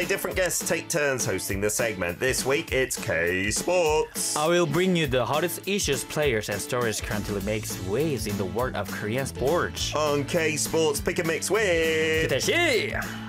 day, different guests take turns hosting the segment. This week, it's K Sports. I will bring you the hottest issues, players, and stories currently makes waves in the world of Korean sports. On K Sports, pick a mix with 기대시!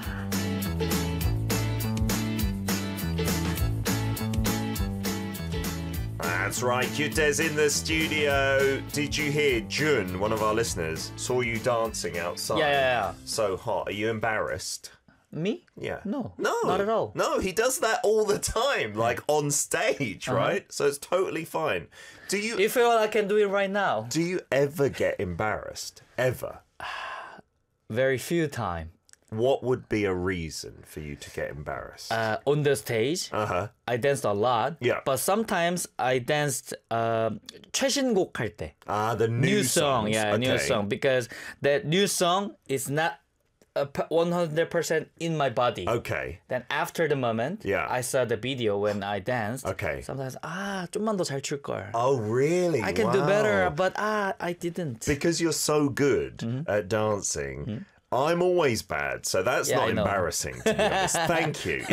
That's right, Yute's in the studio. Did you hear Jun, one of our listeners, saw you dancing outside? Yeah. So hot. Are you embarrassed? Me? Yeah. No, not at all. No, he does that all the time, like on stage, right? So it's totally fine. Do you You feel I can do it right now? do you ever get embarrassed? Ever? Very few time. What would be a reason for you to get embarrassed? On the stage, I danced a lot. Yeah. But sometimes I danced 최신곡 할 때. The new song. songs. Yeah, new Okay. song. Because that new song is not 100% in my body. Okay. Then after the moment, Yeah. I saw the video when I danced. Okay. Sometimes 좀만 더 잘 출 걸. Oh, really? I can do better, but I didn't. Because you're so good at dancing. I'm always bad, so that's Yeah, not I know. embarrassing, to be honest. Thank you.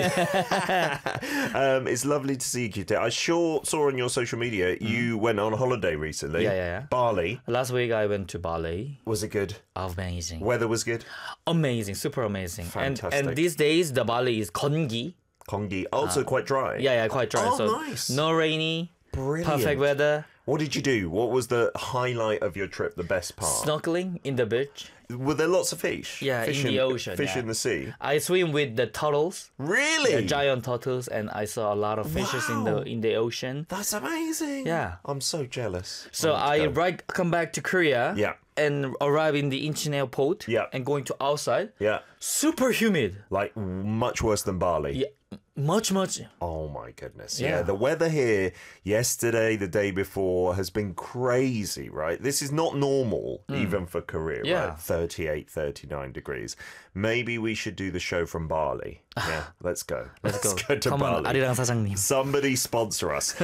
It's lovely to see you, Kite. I saw on your social media you went on holiday recently. Yeah. Bali. Last week I went to Bali. Was it good? Amazing. Weather was good? Amazing, super amazing. Fantastic. And these days the Bali is 건기. Kongi. Also quite dry. Yeah, quite dry. Oh, so nice. no rainy. Brilliant. Perfect weather. What did you do? What was the highlight of your trip, the best part? Snorkeling in the beach. Were there lots of fish? Yeah, fish in the ocean. Fish yeah. in the sea? I swim with the turtles. Really? The giant turtles, and I saw a lot of fishes Wow. in the ocean. That's amazing. Yeah. I'm so jealous. So I come back to Korea. Yeah. And arrive in the Incheon airport. Yeah. And going to outside. Yeah. Super humid. Like much worse than Bali. Yeah. Much. Oh my goodness. Yeah. The weather here yesterday, the day before has been crazy, right? This is not normal even for Korea, Yeah. right? 38, 39 degrees. Maybe we should do the show from Bali. Yeah, let's go. Let's go to Come on, Bali. 아리랑 사장님. Somebody sponsor us.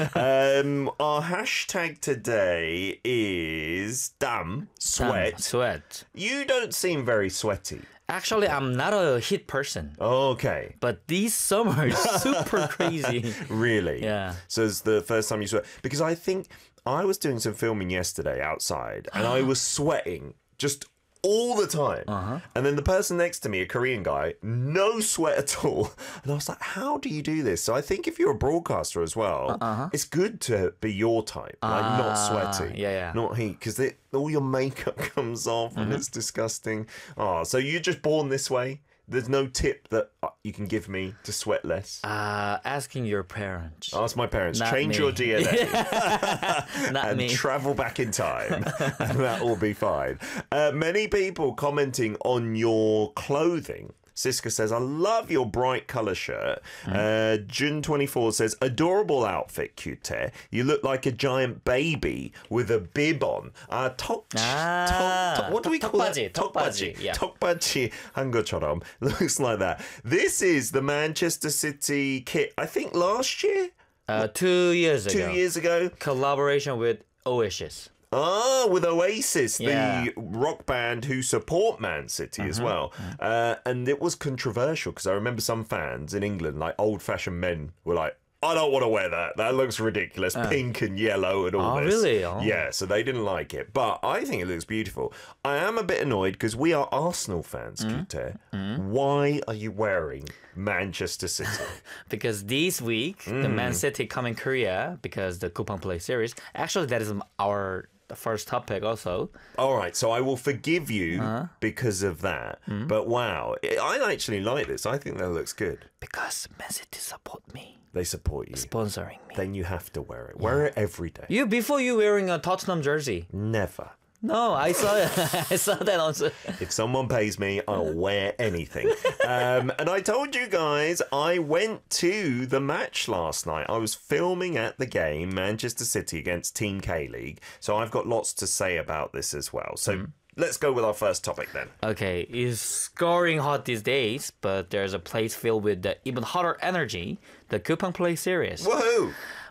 Our hashtag today is damn sweat. Sweat. You don't seem very sweaty. Actually, I'm not a heat person. Okay. But this summer is super crazy. Really? Yeah. So it's the first time you sweat? Because I think I was doing some filming yesterday outside and I was sweating just all the time. And then the person next to me, a Korean guy, no sweat at all. And I was like, how do you do this? So I think if you're a broadcaster as well, it's good to be your type, like not sweaty, yeah. not heat, because all your makeup comes off and it's disgusting. Oh, so you're just born this way? There's no tip that you can give me to sweat less? Asking your parents. Ask my parents. Not Change me. your DNA Not and me. travel back in time, and that will be fine. Many people commenting on your clothing. Siska says, I love your bright colour shirt. June24 says, adorable outfit, cute. You look like a giant baby with a bib on. What do we call 턱바지, it? 턱바지, yeah. 턱바지 한 것처럼. Looks like that. This is the Manchester City kit, I think last year? 2 years ago. 2 years ago. Collaboration with Oasis. With Oasis, Yeah. the rock band who support Man City as well. And it was controversial because I remember some fans in England, like old-fashioned men, were like, I don't want to wear that. That looks ridiculous. Pink and yellow and all Oh, this. really? Oh. Yeah, so they didn't like it. But I think it looks beautiful. I am a bit annoyed because we are Arsenal fans, Kute. Why are you wearing Manchester City? Because this week, the Man City come in Korea because the Coupon Play series. Actually, that is our first topic also. All right, so I will forgive you because of that. But wow, I actually like this. I think that looks good. Because Man City support me. They support you. Sponsoring me. Then you have to wear it. Wear it every day. Before you wearing a Tottenham jersey. Never. No, I saw it. I saw that also. If someone pays me, I'll wear anything. And I told you guys, I went to the match last night. I was filming at the game, Manchester City against Team K-League. So I've got lots to say about this as well. So let's go with our first topic then. Okay, it's scoring hot these days, but there's a place filled with the even hotter energy, the Coupon Play series. Woohoo!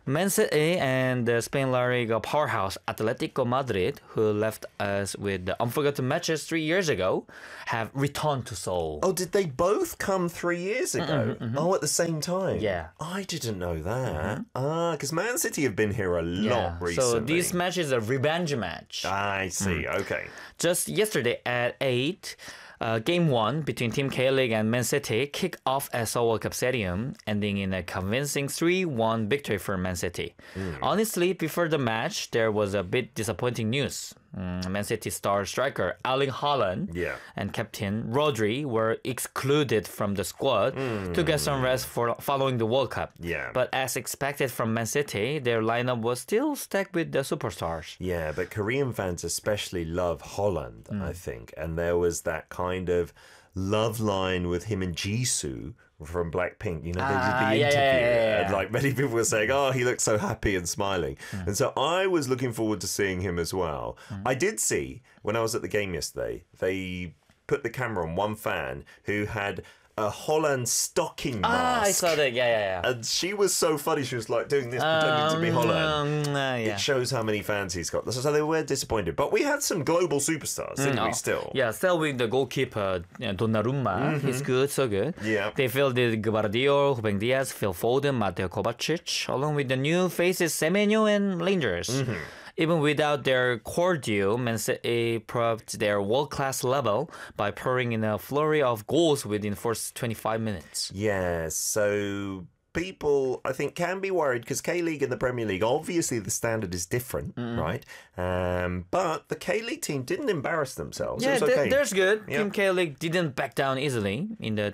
Man City and the Spain La Liga powerhouse Atletico Madrid, who left us with the unforgotten matches 3 years ago, have returned to Seoul. Oh, did they both come 3 years ago? Oh, at the same time? Yeah. I didn't know that. Because Man City have been here a lot recently. So this match is a revenge match. I see. Okay. Just yesterday at 8, Game 1 between Team K-League and Man City kicked off at Seoul World Cup Stadium, ending in a convincing 3-1 victory for Man City. Honestly, before the match, there was a bit disappointing news. Man City star striker Erling Haaland and captain Rodri were excluded from the squad to get some rest following the World Cup. Yeah. But as expected from Man City, their lineup was still stacked with the superstars. Yeah, but Korean fans especially love Holland, I think. And there was that kind of love line with him and Jisoo from Blackpink. You know, they did the interview. And like many people were saying, oh, he looks so happy and smiling. And so I was looking forward to seeing him as well. I did see, when I was at the game yesterday, they put the camera on one fan who had a Holland stocking mask. I saw that. Yeah. And she was so funny. She was like doing this, pretending to be Holland. It shows how many fans he's got. So they were disappointed. But we had some global superstars, didn't we, still? Yeah, still with the goalkeeper, Donnarumma. He's good, so good. Yeah. They fielded Gvardiol, Ruben Diaz, Phil Foden, Mateo Kovacic, along with the new faces Semenyo and Rangers. Even without their core duo, Man City proved their world-class level by pouring in a flurry of goals within the first 25 minutes. Yeah, so people, I think, can be worried because K-League and the Premier League, obviously the standard is different, right? But the K-League team didn't embarrass themselves. Yeah, it was okay. there's good. Team K-League didn't back down easily. In the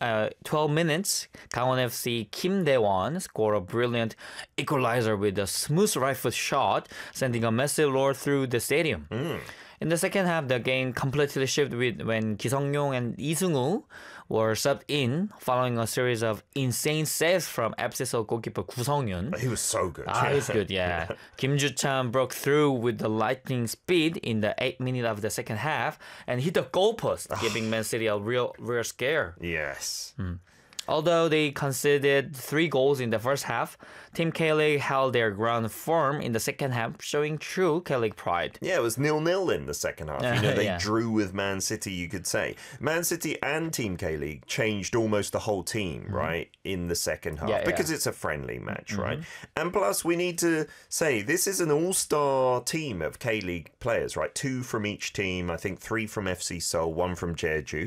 12 minutes, Gangwon FC Kim Dae-won scored a brilliant equalizer with a smooth right foot shot, sending a massive roar through the stadium. In the second half, the game completely shifted when Ki Sung-yong and Lee Seung-woo were subbed in following a series of insane saves from FC Seoul goalkeeper Gu Sung-yun. He was so good. He's good, yeah. Kim Joo-chan broke through with the lightning speed in the 8th minute of the second half and hit the goalpost, giving Man City a real scare. Yes. Although they conceded 3 goals in the first half, Team K-League held their ground firm in the second half, showing true K-League pride. Yeah, it was 0-0 in the second half. You know, they drew with Man City, you could say. Man City and Team K-League changed almost the whole team, right, in the second half, because it's a friendly match, right? And plus, we need to say, this is an all-star team of K-League players, right? 2 from each team, I think 3 from FC Seoul, 1 from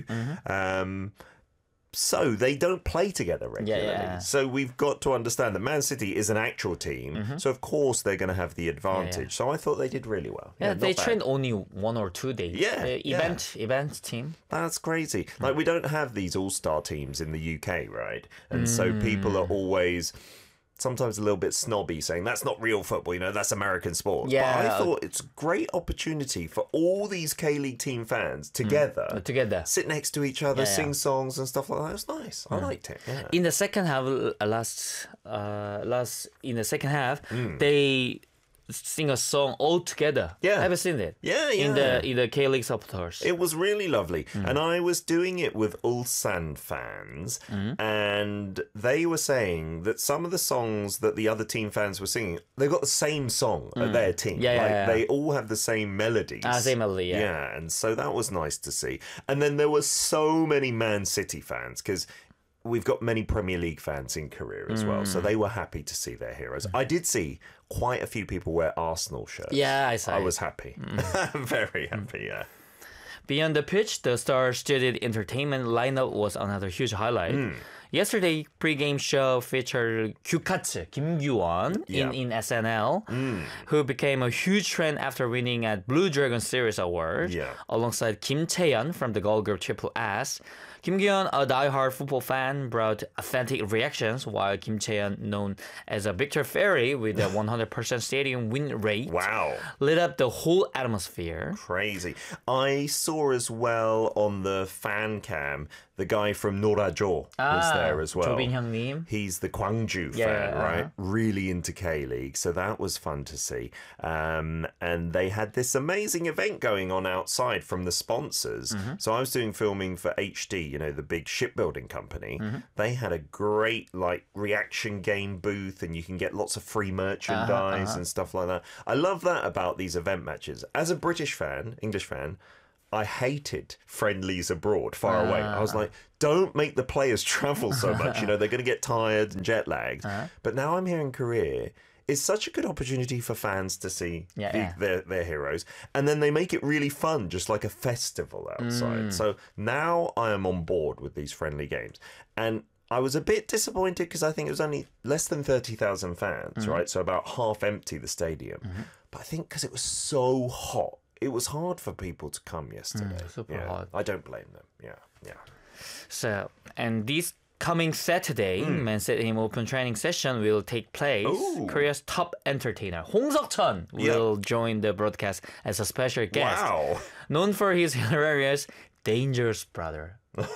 Jeju. So they don't play together regularly. So we've got to understand that Man City is an actual team. So of course they're going to have the advantage. So I thought they did really well. Yeah, they trained only 1 or 2 days. Event team. That's crazy. Like we don't have these all-star teams in the UK, right? And so people are always sometimes a little bit snobby saying that's not real football, you know, that's American sport. Yeah. But I thought it's a great opportunity for all these K-League team fans together sit next to each other, sing songs and stuff like that. It was nice. I liked it. Yeah. In the second half, they sing a song all together. Yeah. Have you seen it? Yeah. In the K-League supporters. It was really lovely. And I was doing it with Ulsan fans, and they were saying that some of the songs that the other team fans were singing, they got the same song at their team. They all have the same melodies. Same melody, Yeah, and so that was nice to see. And then there were so many Man City fans, because we've got many Premier League fans in Korea as well, so they were happy to see their heroes. I did see quite a few people wear Arsenal shirts. Yeah, I saw I it. was happy. Very happy, yeah. Beyond the pitch, the star-studded entertainment lineup was another huge highlight. Yesterday, pre-game show featured Gyukatsu, Kim Gyu-won, in SNL, who became a huge trend after winning at Blue Dragon Series Award, alongside Kim Chae-yeon from the girl group Triple S. Kim Gyu-won, a die-hard football fan, brought authentic reactions, while Kim Chae-yeon, known as a Victor Fairy with a 100% stadium win rate, lit up the whole atmosphere. Crazy. I saw as well on the fan cam The guy from Norajo was there as well. 조빈 형님. He's the Gwangju fan, right? Really into K-League. So that was fun to see. And they had this amazing event going on outside from the sponsors. So I was doing filming for HD, the big shipbuilding company. They had a great reaction game booth, and you can get lots of free merchandise and stuff like that. I love that about these event matches. As a British fan, English fan, I hated friendlies abroad, far away. I was like, don't make the players travel so much. They're going to get tired and jet lagged. But now I'm here in Korea. It's such a good opportunity for fans to see their heroes. And then they make it really fun, just like a festival outside. So now I am on board with these friendly games. And I was a bit disappointed because I think it was only less than 30,000 fans, right? So about half empty, the stadium. But I think because it was so hot, it was hard for people to come yesterday. Super hot. I don't blame them. Yeah. So, and this coming Saturday, Man City Open training session will take place. Ooh. Korea's top entertainer, Hong Seok-cheon, will join the broadcast as a special guest. Wow. Known for his hilarious Dangerous Brother.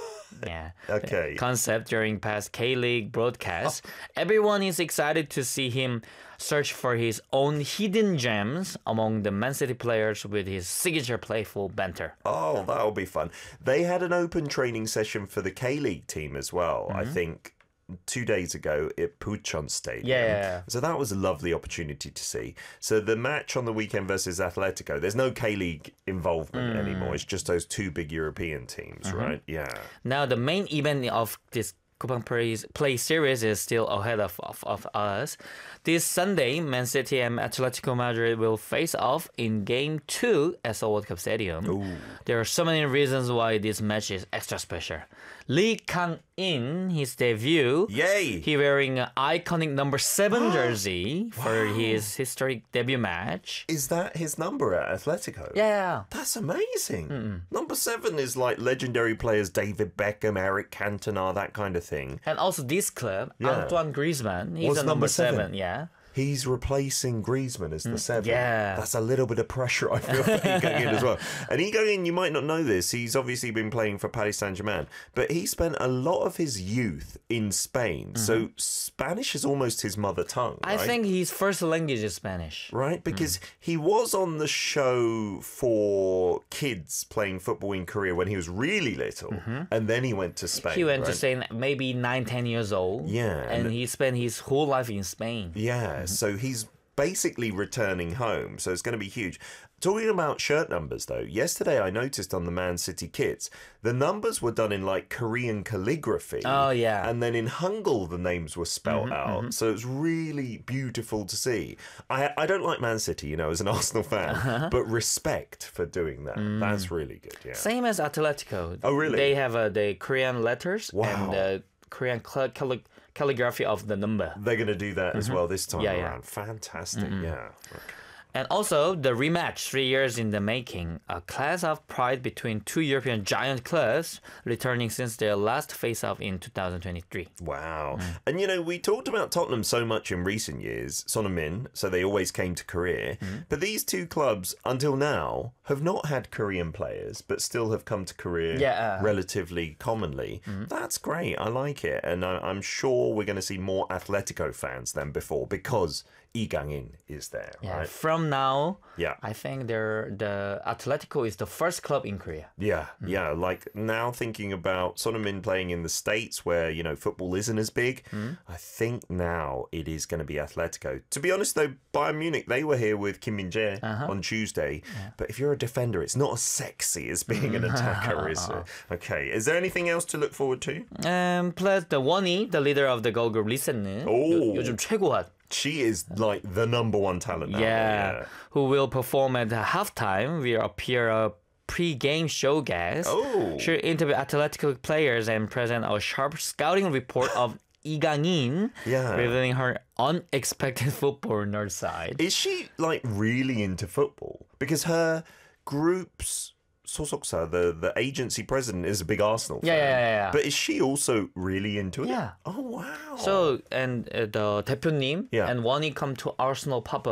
Okay. Concept during past K-League broadcasts. Everyone is excited to see him search for his own hidden gems among the Man City players with his signature playful banter. Oh, that'll be fun. They had an open training session for the K-League team as well, I think 2 days ago at Puchon Stadium. Yeah. So that was a lovely opportunity to see. So the match on the weekend versus Atletico, there's no K-League involvement anymore. It's just those two big European teams, right? Yeah. Now, the main event of this Kupang Play series is still ahead of us. This Sunday, Man City and Atletico Madrid will face off in Game 2 at the World Cup Stadium. Ooh. There are so many reasons why this match is extra special. Lee Kang-in, his debut. Yay! He wearing an iconic number 7 jersey for his historic debut match. Is that his number at Atletico? Yeah. That's amazing. Number 7 is like legendary players David Beckham, Eric Cantona, that kind of thing. And also this club, Yeah. Antoine Griezmann, he's Was a number number 7. 7. Yeah. He's replacing Griezmann as the 7. yeah. That's a little bit of pressure, I feel, for Lee Kang-in as well. And Lee Kang-in, you might not know this, he's obviously been playing for Paris Saint-Germain, but he spent a lot of his youth in Spain. So Spanish is almost his mother tongue, right? I think his first language is Spanish. Right, because he was on the show for kids playing football in Korea when he was really little, and then he went to Spain. He went to right? Spain maybe 9, 10 years old. Yeah, And he spent his whole life in Spain. Yeah, so he's basically returning home, so it's going to be huge. Talking about shirt numbers, though, yesterday I noticed on the Man City kits, the numbers were done in like Korean calligraphy. Oh, yeah. And then in Hangul, the names were spelled out. So it's really beautiful to see. I don't like Man City, as an Arsenal fan, but respect for doing that. That's really good, yeah. Same as Atletico. Oh, really? They have the Korean letters Wow. and the Korean calligraphy of the number. They're going to do that as well this time Yeah, yeah. around. Fantastic, yeah. Okay. And also the rematch, 3 years in the making, a clash of pride between two European giant clubs, returning since their last face-off in 2023. Wow. And we talked about Tottenham so much in recent years, Son Heung-min, so they always came to Korea. But these two clubs, until now, have not had Korean players, but still have come to Korea relatively commonly. That's great. I like it. And I'm sure we're going to see more Atletico fans than before because Lee Kang-in is there, Yeah, right? from now, Yeah. I think the Atletico is the first club in Korea. Yeah, yeah. Like now thinking about Son Heung-min playing in the States where, football isn't as big, I think now it is going to be Atletico. To be honest, though, Bayern Munich, they were here with Kim Min-jae on Tuesday. But if you're a defender, it's not as sexy as being an attacker, is it? Okay. Is there anything else to look forward to? Plus the Wonhee, the leader of the girl group 리센느, Oh. 요즘 최고핫. She is like the number one talent now. Yeah, who will perform at halftime, will appear a pre-game show guest. Oh. She'll interview Atletico players and present a sharp scouting report of Lee Kang-in, Yeah. revealing her unexpected football nerd side. Is she like really into football? Because her group's 소속사, the agency president, is a big Arsenal fan. Yeah. But is she also really into it? Yeah. Oh, wow. So, and the 대표님 Yeah. and Wonhee come to Arsenal pop-up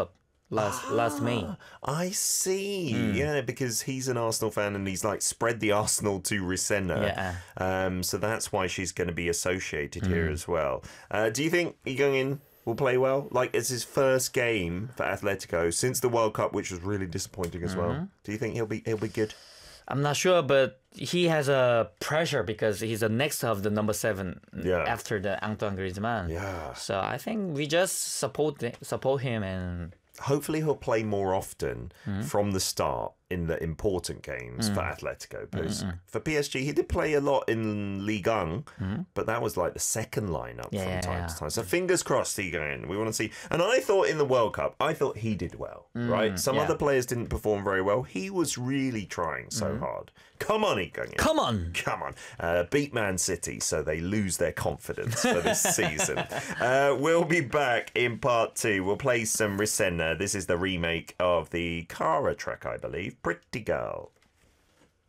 last May. I see. Yeah, because he's an Arsenal fan and he's like spread the Arsenal to Risenna. Yeah. So that's why she's going to be associated here as well. Do you think Lee Kyung-in will play well? Like, it's his first game for Atletico since the World Cup, which was really disappointing as well. Do you think he'll be good? I'm not sure, but he has a pressure because he's the next of the number 7 after the Antoine Griezmann. Yeah. So I think we just support him and hopefully he'll play more often from the start in the important games for Atletico. Because for PSG, he did play a lot in Ligue 1, but that was like the second lineup from time to time. So fingers crossed he go in. We want to see. And I thought in the World Cup, I thought he did well, right? Some other players didn't perform very well. He was really trying so hard. Come on, Lee Kyung-in. come on. Come on. Beat Man City so they lose their confidence for this season. We'll be back in part 2. We'll play some Risenna. This is the remake of the Kara track, I believe. Pretty Girl.